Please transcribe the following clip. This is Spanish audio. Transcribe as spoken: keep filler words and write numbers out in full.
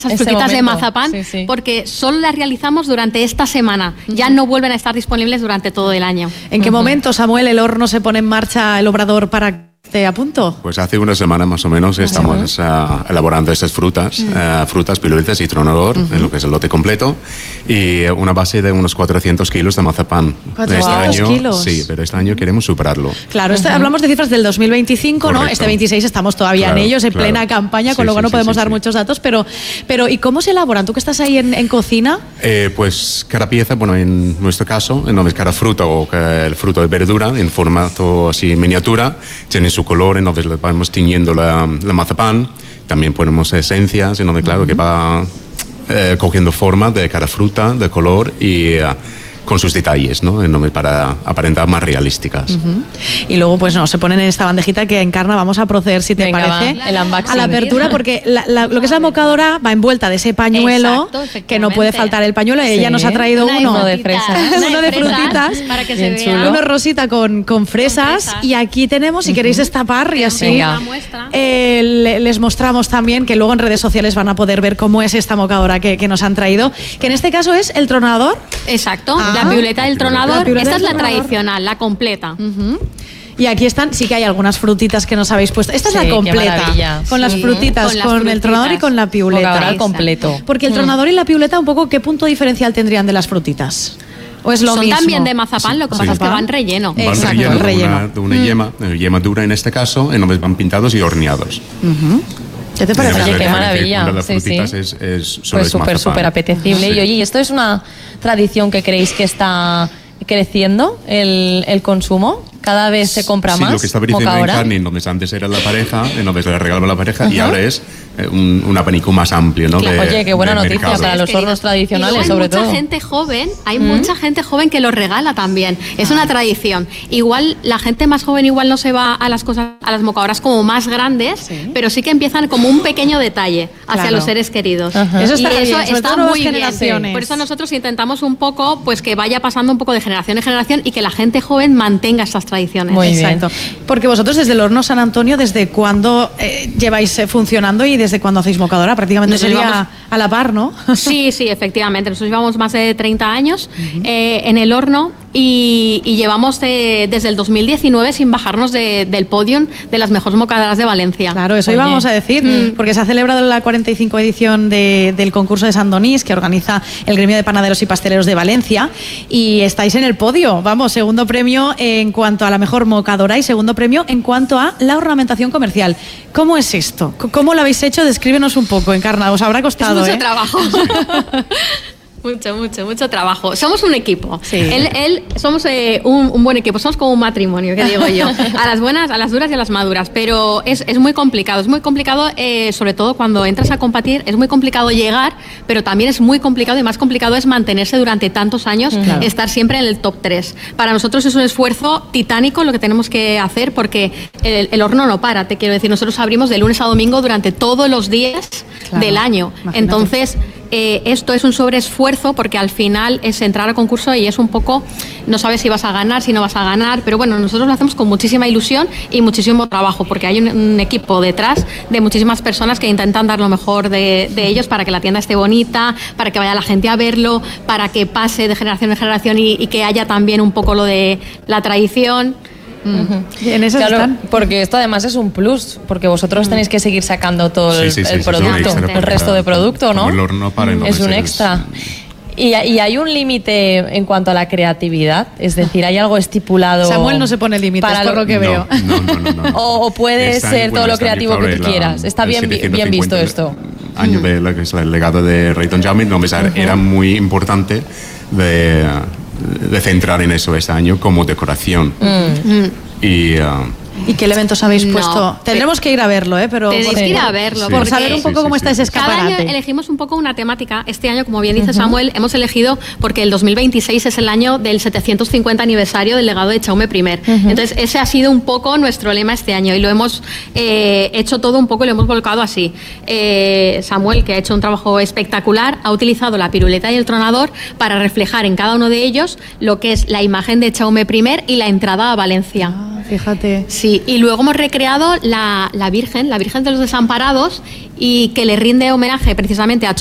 esas Este frutitas momento, de mazapán, sí, sí. porque solo las realizamos durante esta semana. Ya no vuelven a estar disponibles durante todo el año. ¿En qué uh-huh. momento, Samuel, el horno se pone en marcha, el obrador, para te a punto? Pues hace una semana más o menos estamos uh-huh. uh, elaborando estas frutas, uh-huh. uh, frutas, piruletas y tronador, uh-huh. en lo que es el lote completo, y una base de unos cuatrocientos kilos de mazapán. ¿cuatrocientos este año, kilos? Sí, pero este año queremos superarlo. Claro, este, uh-huh. hablamos de cifras del dos mil veinticinco, Correcto. ¿no? Este veintiséis estamos todavía claro, en ellos, en claro. plena campaña, con sí, lo cual sí, no podemos sí, dar sí. muchos datos, pero, pero ¿y cómo se elaboran? ¿Tú que estás ahí en, en cocina? Eh, pues cada pieza, bueno, en nuestro caso, en vez cada fruta o el fruto de verdura en formato así miniatura, tiene su color, entonces le vamos tiñendo la, la mazapán, también ponemos esencias, entonces claro uh-huh. que va eh, cogiendo forma de cada fruta, de color y uh, con sus detalles, ¿no? Para aparentar más realísticas. Uh-huh. Y luego, pues no, se ponen en esta bandejita que Encarna vamos a proceder, si te Venga, parece, va, el unboxing. a la apertura, porque la, la, lo que es la mocadora va envuelta de ese pañuelo, Exacto, que no puede faltar el pañuelo. Sí. Ella nos ha traído una uno de, de fresas, uno de frutitas, para que Bien se chulo. vea. Uno rosita con, con, fresas, con fresas, y aquí tenemos, si uh-huh. queréis destapar y así eh, les mostramos también, que luego en redes sociales van a poder ver cómo es esta mocadora que, que nos han traído, que en este caso es el tronador. Exacto, ah, la piruleta del tronador. La piruleta esta del es la tronador. tradicional, la completa. Uh-huh. Y aquí están, sí que hay algunas frutitas que nos habéis puesto. Esta sí, es la completa, con sí. las frutitas, con, las con frutitas. El tronador y con la piuleta. Mocadora completo. Porque el tronador y la piuleta, un poco, ¿qué punto diferencial tendrían de las frutitas? ¿O es lo Son mismo? también de mazapán, sí, lo que sí. pasa es que van relleno. Van Exacto, relleno, el relleno. De una, de una mm. yema, de yema dura en este caso, en donde van pintados y horneados. Uh-huh. ¿Qué te parece? Oye, qué maravilla. Las sí, frutitas sí. es, es pues súper, súper apetecible. Sí. Y oye, ¿y esto es una tradición que creéis que está creciendo el, el consumo? Cada vez se compra sí, más. Sí, lo que estaba diciendo en carne, donde antes era la pareja, en donde le regalaba la pareja, uh-huh. y ahora es eh, un, un abanico más amplio, ¿no? Claro. De, Oye, qué buena noticia mercado. para los hornos tradicionales, sobre todo. Hay mucha gente joven, hay ¿Mm? mucha gente joven que lo regala también. Es una tradición. Igual la gente más joven igual no se va a las cosas, a las mocadoras como más grandes, sí. pero sí que empiezan como un pequeño detalle hacia claro. los seres queridos. Uh-huh. Eso está, y eso bien, está muy bien. Sí. Por eso nosotros intentamos un poco, pues que vaya pasando un poco de generación en generación y que la gente joven mantenga estas tradiciones. Muy Exacto. bien. Porque vosotros desde el horno San Antonio, ¿desde cuándo eh, lleváis eh, funcionando y desde cuándo hacéis mocadora? Prácticamente Nosotros sería vamos... a la par, ¿no? Sí, sí, efectivamente. Nosotros llevamos más de treinta años uh-huh. eh, en el horno y, y llevamos de, desde el dos mil diecinueve sin bajarnos de, del podium de las mejores mocadoras de Valencia. Claro, eso Oye. íbamos a decir, mm. porque se ha celebrado la cuarenta y cinco edición de, del concurso de San Donís, que organiza el Gremio de Panaderos y Pasteleros de Valencia, y estáis en el podio. Vamos, segundo premio en cuanto a la mejor mocadora y segundo premio en cuanto a la ornamentación comercial. ¿Cómo es esto? ¿Cómo lo habéis hecho? Descríbenos un poco, Encarna. Os habrá costado, es mucho ¿eh? trabajo. Mucho, mucho, mucho trabajo. Somos un equipo. Sí. Él, él, somos eh, un, un buen equipo. Somos como un matrimonio, que digo yo. A las buenas, a las duras y a las maduras. Pero es, es muy complicado. Es muy complicado, eh, sobre todo cuando entras a competir. Es muy complicado llegar, pero también es muy complicado y más complicado es mantenerse durante tantos años, claro. estar siempre en el top tres. Para nosotros es un esfuerzo titánico lo que tenemos que hacer porque el, el horno no para. Te quiero decir, nosotros abrimos de lunes a domingo durante todos los días claro. del año. Imagínate. Entonces, Eh, esto es un sobreesfuerzo porque al final es entrar a concurso y es un poco, no sabes si vas a ganar, si no vas a ganar, pero bueno, nosotros lo hacemos con muchísima ilusión y muchísimo trabajo porque hay un, un equipo detrás de muchísimas personas que intentan dar lo mejor de, de ellos para que la tienda esté bonita, para que vaya la gente a verlo, para que pase de generación en generación y, y que haya también un poco lo de la tradición. Uh-huh. En eso claro, están. Porque esto además es un plus, porque vosotros tenéis que seguir sacando todo el, sí, sí, sí, el producto, sí, el resto de producto, ¿no? El horno para es un extra. Y, y hay un límite en cuanto a la creatividad, es decir, hay algo estipulado. Samuel no se pone límites, para por lo que no, veo. No, no, no, no, no. O, o puede está ser en, todo bueno, lo creativo que tú quieras. Está bien, bien visto esto. Año de lo que es el legado de Rei Don Jaume, no, uh-huh. era muy importante de, de centrar en eso este año como decoración. Mm. Y, uh, ¿Y qué elementos habéis no, puesto? Tendremos que ir a verlo, ¿eh? Pero tenéis que ir a verlo. Sí, por saber un poco sí, cómo sí, está ese escaparate. Cada año elegimos un poco una temática. Este año, como bien dice uh-huh. Samuel, hemos elegido porque el dos mil veintiséis es el año del setecientos cincuenta aniversario del legado de Jaume primero. Uh-huh. Entonces, ese ha sido un poco nuestro lema este año y lo hemos eh, hecho todo un poco y lo hemos volcado así. Eh, Samuel, que ha hecho un trabajo espectacular, ha utilizado la piruleta y el tronador para reflejar en cada uno de ellos lo que es la imagen de Jaume primero y la entrada a Valencia. Ah, fíjate. Sí, y luego hemos recreado la, la Virgen, la Virgen de los Desamparados, y que le rinde homenaje precisamente a